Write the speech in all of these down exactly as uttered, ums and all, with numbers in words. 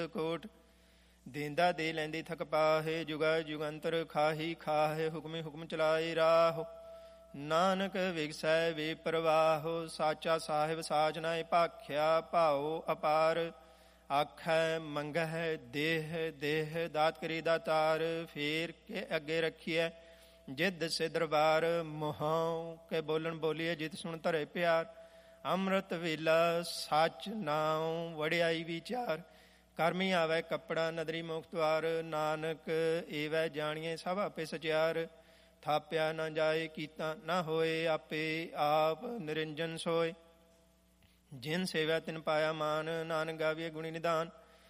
ਕੋਟ। ਦੇਂਦਾ ਦੇ ਲੈਂਦੇ ਥਕ ਪਾਹੇ, ਜੁਗਾ ਜੁਗੰਤਰ ਖਾਹੀ ਖਾਹੇ, ਹੁਕਮੇ ਹੁਕਮ ਚਲਾਏ ਰਾਹੋ। ਨਾਨਕ ਵਿਗਸੈ ਵੇ ਪ੍ਰਵਾਹੋ, ਸਾਚਾ ਸਾਹਿਬ ਸਾਚ ਨਾਇ ਭਾਖਿਆ, ਭਾਉ ਅਪਾਰ ਆਖੈ ਮੰਗਹਿ ਦੇਹ ਦੇਹ, ਦਾਤ ਕਰੀ ਦਾਤਾਰ ਫੇਰ ਕੇ ਅੱਗੇ ਰੱਖੀਐ ਜਿੱਦ ਸੇ ਦਰਬਾਰ। ਮੋਹਉ ਕੇ ਬੋਲਣ ਬੋਲੀਏ ਜਿਤ ਸੁਣ ਧਰੇ ਪਿਆਰ, ਅੰਮ੍ਰਿਤ ਵੇਲਾ ਸੱਚ ਨਾਉ ਵਡਿਆਈ ਵਿਚਾਰ। ਕਰਮੀ ਆਵੈ ਕੱਪੜਾ ਨਦਰੀ ਮੁਖ ਦੁਆਰ, ਨਾਨਕ ਏਵੈ ਜਾਣੀਏ ਸਭ ਆਪੇ ਸਚਿਆਰ। ਥਾਪਿਆ ਨਾ ਜਾਏ ਕੀਤਾ ਨਾ ਹੋਏ, ਆਪੇ ਆਪ ਨਿਰੰਜਨ ਸੋਏ। ਜਿਨ ਸੇਵਿਆ ਤਿਨ ਪਾਇਆ ਮਾਨ, ਨਾਨਕ ਗਾਵੀਏ ਗੁਣੀ ਨਿਧਾਨ।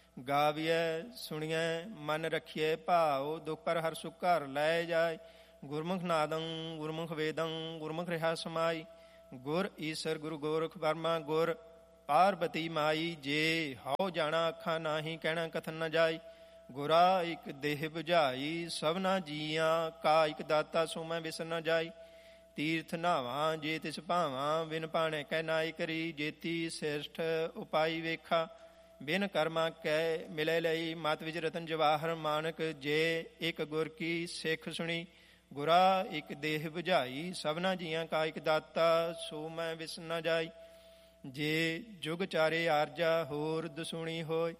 ਗਾਵੀਐ ਸੁਣੀਐ ਮਨ ਰਖੀਐ ਭਾਉ, ਦੁਖ ਪਰ ਹਰ ਸੁਖ ਘਰ ਲੈ ਜਾਏ। ਗੁਰਮੁਖ ਨਾਦੰ ਗੁਰਮੁਖ ਵੇਦੰ, ਗੁਰਮੁਖ ਰਿਹਾ ਸਮਾਈ। ਗੁਰ ਈਸਰ ਗੁਰੂ ਗੋਰਖ ਬਰਮਾ, ਗੁਰ ਪਾਰਬਤੀ ਮਾਈ। ਜੇ ਹਉ ਜਾਣਾ ਅੱਖਾਂ ਨਾਹੀ, ਕਹਿਣਾ ਕਥਨ ਨ ਜਾਈ। ਗੁਰਾ ਇਕ ਦੇਹ ਬੁਝਾਈ, ਸਭਨਾ ਜੀਆਂ ਕਾ ਇਕ ਦਾਤਾ, ਸੋ ਮੈਂ ਵਿਸਰ ਨ ਜਾਈ। ਤੀਰਥ ਨਾਵਾਂ ਜੇ ਤਿਸ ਭਾਵਾਂ, ਬਿਨ ਭਾਣੇ ਕਹਿ ਨਾਈ ਕਰੀ। ਜੇਤੀ ਸਿਰਠ ਉਪਾਈ ਵੇਖਾ, ਬਿਨ ਕਰਮਾ ਕਹਿ ਮਿਲੇ ਲਈ। ਮਤ ਵਿਚ ਰਤਨ ਜਵਾਹਰ ਮਾਨਕ, ਜੇ ਇਕ ਗੁਰ ਕੀ ਸਿੱਖ ਸੁਣੀ। ਗੁਰਾ ਇਕ ਦੇਹ ਬੁਝਾਈ, ਸਭਨਾ ਜੀਆਂ ਕਾ ਇਕ ਦਾਤਾ, ਸੋ ਮੈਂ ਵਿਸਰ ਨ ਜਾਈ। ਜੇ ਜੁਗ ਚਾਰੇ ਆਰਜਾ, ਹੋਰ ਦਸੂਣੀ ਹੋਏ।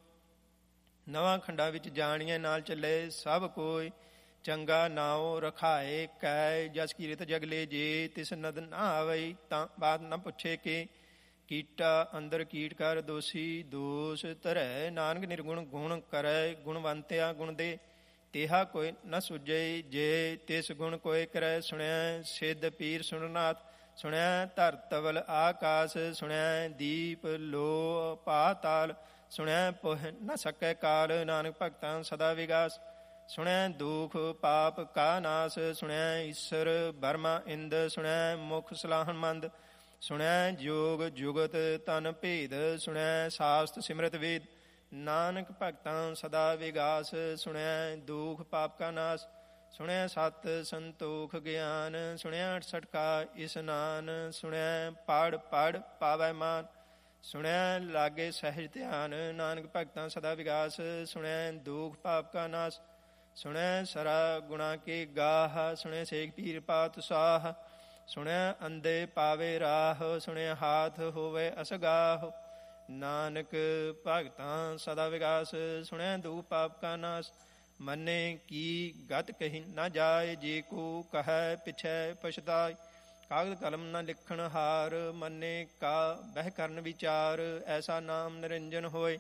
ਨਵਾਂ ਖੰਡਾਂ ਵਿੱਚ ਜਾਣੀਏ ਨਾਲ ਚੱਲੇ ਸਭ ਕੋਈ। ਚੰਗਾ ਨਾਉ ਰਖਾਏ ਕੈ, ਜਸ ਕੀਰਤ ਜਗਲੇ ਜੇ। ਤਿਸ ਨਦ ਨਾ ਆਵਈ ਤਾਂ ਬਾਤ ਨਾ ਪੁੱਛੇ ਕੇ। ਕੀਟਾ ਅੰਦਰ ਕੀਟ ਕਰ ਦੋਸ਼ੀ, ਦੋਸ਼ ਧਰੈ। ਨਾਨਕ ਨਿਰਗੁਣ ਗੁਣ ਕਰੈ, ਗੁਣਵੰਤਿਆ ਗੁਣ ਦੇ। ਤੇਹਾ ਕੋਈ ਨ ਸੁਝੇ, ਜੇ ਤਿਸ ਗੁਣ ਕੋਈ ਕਰੈ। ਸੁਣਿਆ ਸਿੱਧ ਪੀਰ ਸੁਣਨਾਥ, ਸੁਣਿਆ ਧਰਤਵਲ ਆਕਾਸ। ਸੁਣਿਆ ਦੀਪ ਲੋ ਪਾਤਾਲ, ਸੁਣਿਆ ਪੁਹ ਨ ਸਕੈ ਕਾਲ। ਨਾਨਕ ਭਗਤਾਂ ਸਦਾ ਵਿਗਾਸ, ਸੁਣਿਆ ਦੁਖ ਪਾਪ ਕਾ ਨਾਸ। ਸੁਣਿਆ ਈਸਰ ਬਰਮਾ ਇੰਦ, ਸੁਣਿਆ ਮੁਖ ਸਲਾਹਨ ਮੰਦ। ਸੁਣਿਆ ਜੋਗ ਜੁਗਤ ਤਨ ਭੇਦ, ਸੁਣਿਆ ਸਾਸਤ ਸਿਮਰਤ ਵੇਦ। ਨਾਨਕ ਭਗਤਾਂ ਸਦਾ ਵਿਗਾਸ, ਸੁਣਿਆ ਦੁਖ ਪਾਪ ਕਾ ਨਾਸ। ਸੁਣਿਆ ਸਤ ਸੰਤੋਖ ਗਿਆਨ, ਸੁਣਿਆ ਅਠਸਠ ਕਾ ਇਸਨਾਨ। ਸੁਣਿਆ ਪੜ ਪੜ ਪਾਵੈ ਮਾਨ, ਸੁਣਿਆ ਲਾਗੇ ਸਹਿਜ ਧਿਆਨ। ਨਾਨਕ ਭਗਤਾਂ ਸਦਾ ਵਿਗਾਸ, ਸੁਣਿਆ ਦੁਖ ਪਾਪ ਕਾ ਨਾਸ। ਸੁਣਿਆ ਸਰਾ ਗੁਣਾ ਕੇ ਗਾਹ, ਸੁਣਿਆ ਸੇਖ ਪੀਰ ਪਾਤ ਸਾਹ। ਸੁਣਿਆ ਅੰਧੇ ਪਾਵੇ ਰਾਹ, ਸੁਣਿਆ ਹਾਥ ਹੋਵੇ ਅਸਗਾਹ। ਨਾਨਕ ਭਗਤਾਂ ਸਦਾ ਵਿਗਾਸ, ਸੁਣਿਆ ਦੁਖ ਪਾਪ ਕਾ ਨਾਸ। ਮੰਨੇ ਕੀ ਗਤ ਕਹੀ ਨਾ ਜਾਏ, ਜੇ ਕੋ ਕਹੈ ਪਿਛੈ ਪਛਤਾਏ। ਕਾਗਦ ਕਲਮ ਨਾ ਲਿਖਣ ਹਾਰ, ਮੰਨੇ ਕਾ ਬਹਿ ਕਰਨ ਵਿਚਾਰ। ਐਸਾ ਨਾਮ ਨਿਰੰਜਨ ਹੋਏ,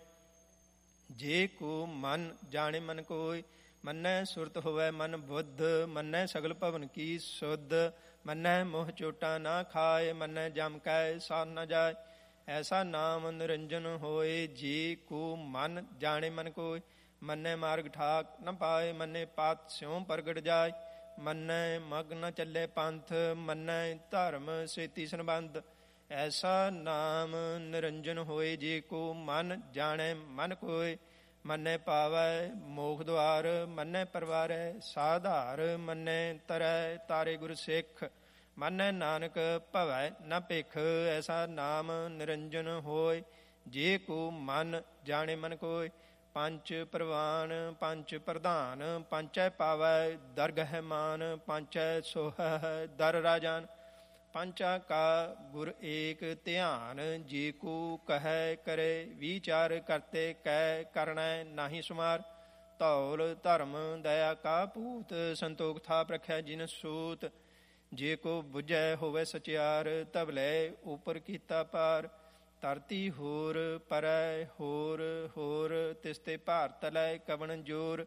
ਜੇ ਕੋ ਮਨ ਜਾਣੇ ਮਨ ਕੋਇ। ਮੰਨੈ ਸੁਰਤ ਹੋਵੈ ਮਨ ਬੁੱਧ, ਮੰਨੈ ਸਗਲ ਭਵਨ ਕੀ ਸੁਧ। ਮੰਨੈ ਮੋਹ ਚੋਟਾ ਨਾ ਖਾਏ, ਮੰਨੈ ਜਮ ਕੈ ਸਾਰ ਨ ਜਾਏ। ਐਸਾ ਨਾਮ ਨਿਰੰਜਨ ਹੋਏ, ਜੇ ਕੋ ਮਨ ਜਾਣੇ ਮਨ ਕੋਇ। ਮੰਨੈ ਮਾਰਗ ਠਾਕ ਨ ਪਾਏ, ਮੰਨੈ ਪਾਤ ਸਿਉ ਪ੍ਰਗਟ ਜਾਏ। ਮੰਨੈ ਮਗ ਨ ਚੱਲੇ ਪੰਥ, ਮੰਨੈ ਧਰਮ ਸੇਤੀ ਸੰਬੰਧ। ਐਸਾ ਨਾਮ ਨਿਰੰਜਨ ਹੋਏ, ਜੇ ਕੋ ਮਨ ਜਾਣੈ ਮਨ ਕੋਇ। ਮੰਨੈ ਪਾਵੈ ਮੋਖ ਦੁਆਰ, ਮੰਨੈ ਪਰਵਾਰੈ ਸਾਧਾਰ। ਮੰਨੈ ਤਰੈ ਤਾਰੇ ਗੁਰ ਸਿੱਖ, ਮੰਨੈ ਨਾਨਕ ਭਵੈ ਨ ਭਿਖ। ਐਸਾ ਨਾਮ ਨਿਰੰਜਨ ਹੋਏ, ਜੇ ਕੋ ਮਨ ਜਾਣੇ ਮਨ ਕੋਇ। ਪੰਚ ਪ੍ਰਵਾਨ ਪੰਚ ਪ੍ਰਧਾਨ, ਪੰਚੈ ਪਾਵੈ ਦਰਗਹਿ ਮਾਨ। ਪੰਚੈ ਸੋਹੈ ਦਰ ਰਾਜਾਨ, ਪੰਚਾ ਕਾ ਗੁਰ ਏਕ ਧਿਆਨ। ਜੇ ਕੋ ਕਹੈ ਕਰੇ ਵਿਚਾਰ, ਕਰਤੇ ਕੈ ਕਰਣੈ ਨਾਹੀ ਸੁਮਾਰ। ਧੌਲ ਧਰਮ ਦਇਆ ਕਾ ਪੂਤ, ਸੰਤੋਖ ਥਾਪ ਰਖਿਆ ਜਿਨ ਸੂਤ। ਜੇ ਕੋ ਬੁਝੈ ਹੋਵੇ ਸਚਿਆਰ, ਧਵਲੇ ਉਪਰ ਕੀਤਾ ਪਾਰ। ਧਰਤੀ ਹੋਰ ਪਰੈ ਹੋਰ ਹੋਰ, ਤਿਸ ਤੇ ਭਾਰ ਤਲੈ ਕਵਣ ਜੋਰ।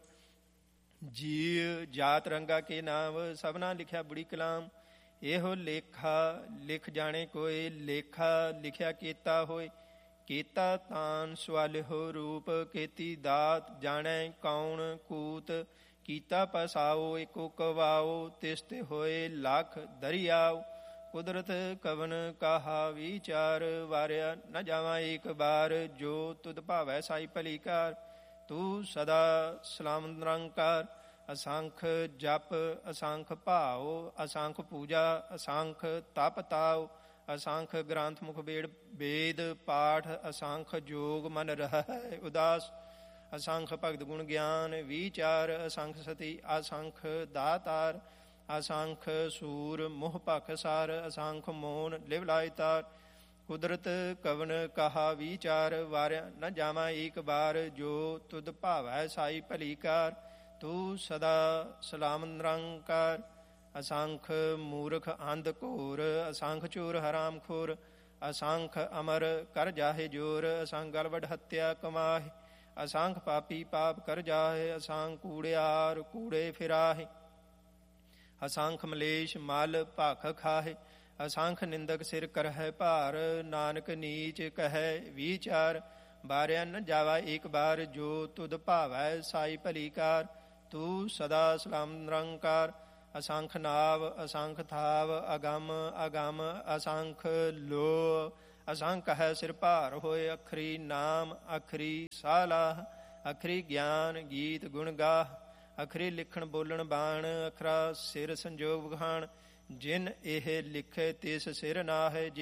ਜੀਅ ਜਾਤ ਰੰਗਾ ਕੇ ਨਾਮ, ਸਭਨਾ ਲਿਖਿਆ ਬੁੜੀ ਕਲਾਮ। ਇਹੋ ਲੇਖਾ ਲਿਖ ਜਾਣੇ ਕੋਇ, ਲੇਖਾ ਲਿਖਿਆ ਕੀਤਾ ਹੋਏ। ਕੀਤਾ ਤਾਨ ਸਵਾਲਿਹੋ ਰੂਪ, ਕੀਤੀ ਦਾਤ ਜਾਣੈ ਕੌਣ ਕੂਤ। ਕੀਤਾ ਪਸਾਓ ਏਕੋ ਕਵਾਓ, ਤਿਸ ਤੇ ਹੋਏ ਲੱਖ ਦਰਿਆਓ। ਕੁਦਰਤ ਕਵਨ ਕਾਹਾ ਵਿਚਾਰ, ਵਾਰਿਆ ਨ ਜਾਵਾਂ ਏਕ ਬਾਰ। ਜੋ ਤੁਧ ਭਾਵੈ ਸਾਈ ਭਲੀ ਕਾਰ, ਤੂੰ ਸਦਾ ਸਲਾਮ ਨਿਰੰਕਾਰ। ਅਸੰਖ ਜਪ ਅਸੰਖ ਭਾਉ, ਅਸੰਖ ਪੂਜਾ ਅਸੰਖ ਤਪ ਤਾਉ। ਅਸੰਖ ਗ੍ਰੰਥ ਮੁਖ ਬੇੜ ਵੇਦ ਪਾਠ, ਅਸੰਖ ਜੋਗ ਮਨ ਰਹਿ ਉਦਾਸ। ਅਸੰਖ ਭਗਤ ਗੁਣ ਗਿਆਨ ਵਿਚਾਰ, ਅਸੰਖ ਸਤੀ ਅਸੰਖ ਦਾਤਾਰ, ਅਸੰਖ ਸੂਰ ਮੋਹ ਭਖ ਸਾਰ, ਅਸੰਖ ਮੋਨ ਲਿਵ ਲਾਇ ਤਾਰ। ਕੁਦਰਤ ਕਵਨ ਕਹਾ ਵਿਚਾਰ, ਵਾਰਿਆ ਨ ਜਾਵਾਂ ਏਕ ਬਾਰ, ਜੋ ਤੁਧ ਭਾਵੈ ਸਾਈ ਭਲੀ ਕਾਰ। ਤੂੰ ਸਦਾ ਸਲਾਮ ਨਿਰੰਕਾਰ, ਅਸੰਖ ਮੂਰਖ ਅੰਧ ਘੋਰ, ਅਸੰਖ ਚੋਰ ਹਰਾਮ ਖੋਰ, ਅਸੰਖ ਅਮਰ ਕਰ ਜਾਹੇ ਜੋਰ, ਅਸੰਖ ਗਲਵਡ ਹੱਤਿਆ ਕਮਾਹੇ, ਅਸੰਖ ਪਾਪੀ ਪਾਪ ਕਰ ਜਾਹੇ, ਅਸੰਖ ਕੂੜਿਆਰ ਕੂੜੇ ਫਿਰਾਹੇ, ਅਸੰਖ ਮਲੇਸ਼ ਮਲ ਭਖ ਖਾਹੇ, ਅਸੰਖ ਨਿੰਦਕ ਸਿਰ ਕਰਹਿ ਭਾਰ। ਨਾਨਕ ਨੀਚ ਕਹੈ ਵਿਚਾਰ, ਬਾਰਿਆ ਨ ਜਾਵਾ ਏਕ ਬਾਰ, ਜੋ ਤੁਧ ਭਾਵੈ ਸਾਈ ਭਲੀ ਕਾਰ। ਤੂੰ ਸਦਾ ਸਲਾਮ ਨਿਰੰਕਾਰ, ਅਸੰਖ ਨਾਵ ਅਸੰਖ ਥਾਵ, ਅਗੰਮ ਅਗੰਮ ਅਸੰਖ ਲੋ, ਅਸੰਖ ਹੈ ਸਿਰ ਭਾਰ ਹੋਏ। ਅਖਰੀ ਨਾਮ ਅਖਰੀ ਸਾਲਾਹ, ਅਖਰੀ ਗਿਆਨ ਗੀਤ ਗੁਣ ਗਾਹ, ਅਖਰੀ ਲਿਖਣ ਬੋਲਣ ਬਾਣ, ਅਖਰਾ ਸਿਰ ਸੰਜੋਗ ਵਖਾਣ। ਜਿਨ ਇਹ ਲਿਖੇ ਤਿਸ ਸਿਰ ਨਾਹਿ,